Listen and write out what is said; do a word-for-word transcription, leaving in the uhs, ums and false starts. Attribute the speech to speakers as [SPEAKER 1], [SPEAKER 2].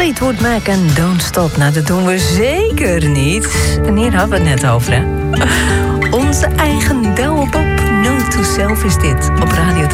[SPEAKER 1] Fleetwood Mac en Don't Stop. Nou, dat doen we zeker niet. En hier hadden we het net over, hè. Onze eigen Douwe Bob. Note to Self is dit op Radio